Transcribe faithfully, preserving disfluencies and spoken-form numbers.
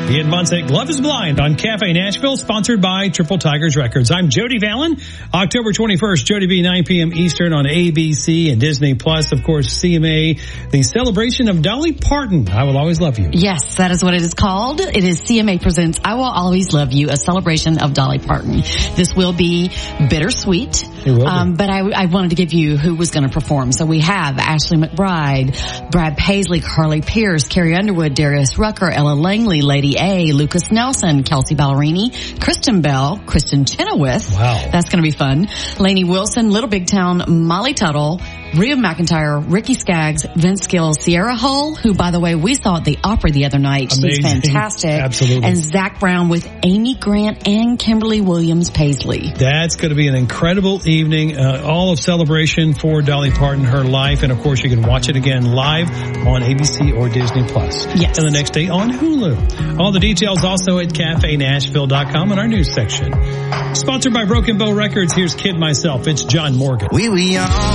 Ian Munsick, Love is Blind on Cafe Nashville, sponsored by Triple Tigers Records. I'm Jody Vallon. October twenty-first, Jody B, nine p.m. Eastern on A B C and Disney Plus. Of course, C M A, the celebration of Dolly Parton. I Will Always Love You. Yes, that is what it is called. It is C M A Presents I Will Always Love You, a celebration of Dolly Parton. This will be bittersweet. It will be. Um, but I, I wanted to give you who was going to perform. So we have Ashley McBryde, Brad Paisley, Carly Pierce, Carrie Underwood, Darius Rucker, Ella Langley, Lady A, Lucas Nelson, Kelsey Ballerini, Kristen Bell, Kristen Chenoweth. Wow. That's going to be fun. Lainey Wilson, Little Big Town, Molly Tuttle, Rhea McEntire, Ricky Skaggs, Vince Gill, Sierra Hull, who, by the way, we saw at the opera the other night. Amazing. She's fantastic. Absolutely. And Zach Brown with Amy Grant and Kimberly Williams Paisley. That's going to be an incredible evening. Uh, all of celebration for Dolly Parton, her life. And, of course, you can watch it again live on A B C or Disney Plus. Yes. And the next day on Hulu. All the details also at cafe nashville dot com in our news section. Sponsored by Broken Bow Records, here's Kid Myself. It's John Morgan. We were young.